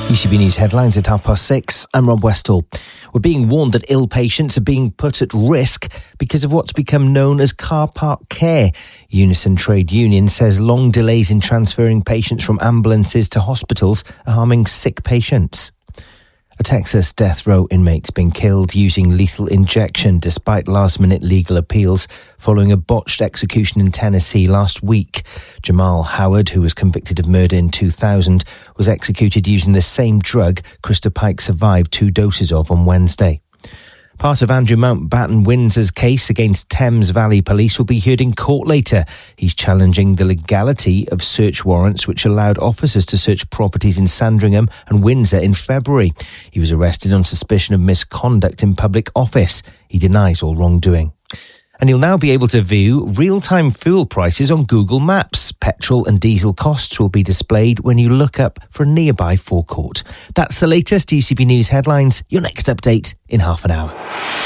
UCB News headlines at 6:30. I'm Rob Westall. We're being warned that ill patients are being put at risk because of what's become known as car park care. Unison Trade Union says long delays in transferring patients from ambulances to hospitals are harming sick patients. A Texas death row inmate's been killed using lethal injection despite last-minute legal appeals following a botched execution in Tennessee last week. Jamal Howard, who was convicted of murder in 2000, was executed using the same drug Krista Pike survived 2 doses of on Wednesday. Part of Andrew Mountbatten Windsor's case against Thames Valley Police will be heard in court later. He's challenging the legality of search warrants which allowed officers to search properties in Sandringham and Windsor in February. He was arrested on suspicion of misconduct in public office. He denies all wrongdoing. And you'll now be able to view real-time fuel prices on Google Maps. Petrol and diesel costs will be displayed when you look up for a nearby forecourt. That's the latest UCB News headlines. Your next update in half an hour.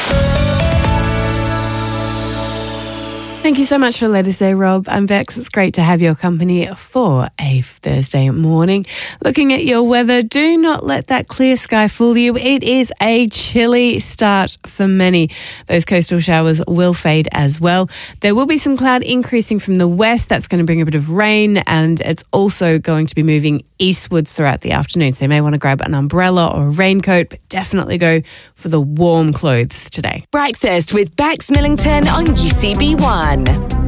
Thank you so much for letting us there, Rob and Bex. It's great to have your company for a Thursday morning. Looking at your weather, do not let that clear sky fool you. It is a chilly start for many. Those coastal showers will fade as well. There will be some cloud increasing from the west. That's going to bring a bit of rain, and it's also going to be moving eastwards throughout the afternoon. So you may want to grab an umbrella or a raincoat, but definitely go for the warm clothes today. Breakfast with Bax Millington on UCB1.